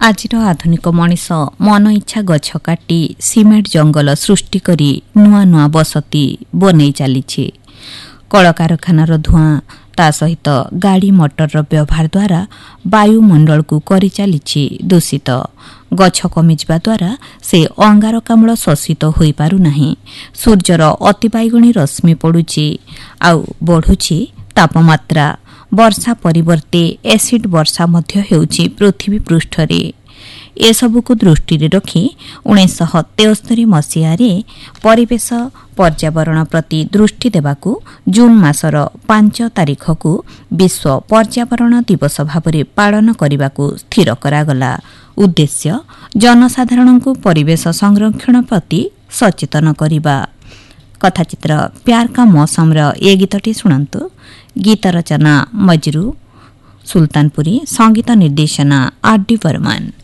ଆଜିର ଆଧୁନିକ ମଣିଷ ମନ ଇଚ୍ଛା ଗଛ କାଟି ସିମେଣ୍ଟ ଜଙ୍ଗଲ ସୃଷ୍ଟି କରି ନୂଆ ନୂଆ ବସତି ବନେଇ ଚାଲିଛି। କଳକାରଖାନାର ଧୂଆଁ ତା ସହିତ ଗାଡ଼ି ମଟରର ବ୍ୟବହାର ଦ୍ୱାରା ବାୟୁମଣ୍ଡଳକୁ କରିଚାଲିଛି ଦୂଷିତ। ଗଛ କମିଯିବା ଦ୍ୱାରା ସେ ଅଙ୍ଗାରକାମ୍ଳ ଶୋଷିତ ହୋଇପାରୁନାହିଁ। ସୂର୍ଯ୍ୟର ଅତିବାଇଗଣୀ ରଶ୍ମି ପଡ଼ୁଛି, ଆଉ ବଢ଼ୁଛି ତାପମାତ୍ରା। ବର୍ଷା ପରିବର୍ତ୍ତେ ଏସିଡ୍ ବର୍ଷା ମଧ୍ୟ ହେଉଛି ପୃଥିବୀ ପୃଷ୍ଠରେ। ଏସବୁକୁ ଦୃଷ୍ଟିରେ ରଖି 1973 ମସିହାରେ ପରିବେଶ ପର୍ଯ୍ୟାବରଣ ପ୍ରତି ଦୃଷ୍ଟି ଦେବାକୁ ଜୁନ୍ ମାସର 5 ତାରିଖକୁ ବିଶ୍ୱ ପର୍ଯ୍ୟାବରଣ ଦିବସ ଭାବରେ ପାଳନ କରିବାକୁ ସ୍ଥିର କରାଗଲା। ଉଦ୍ଦେଶ୍ୟ ଜନସାଧାରଣଙ୍କୁ ପରିବେଶ ସଂରକ୍ଷଣ ପ୍ରତି ସଚେତନ କରିବା। କଥାଚିତ୍ର ପ୍ୟାର କା ମୌସମର ଏ ଗୀତଟି ଶୁଣନ୍ତୁ। ଗୀତ ରଚନା ମଜରୁ ସୁଲତାନପୁରୀ, ସଙ୍ଗୀତ ନିର୍ଦ୍ଦେଶନା ଆର୍ ଡି ବର୍ମନ।